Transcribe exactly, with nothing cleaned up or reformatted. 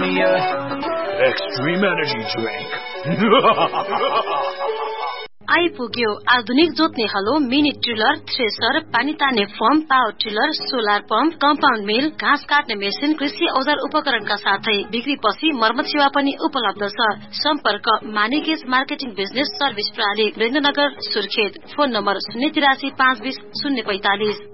me a extreme energy drink. आइपुग्यो आधुनिक जोत्ने हलो, मिनी टिलर, थ्रेसर, पानी तान्ने form, power tiller, solar pump, compound मिल, घाँस काट्ने मेसिन, कृषि औजार उपकरणका साथै बिक्रीपछि मर्मत सेवा पनि उपलब्ध छ। सम्पर्क मानिकेस मार्केटिङ बिजनेस सर्भिस प्रणाली, वृन्दनगर, सुर्खेत। फोन नम्बर शून्य तिरासी पाँच बीस शून्य पैंतालिस।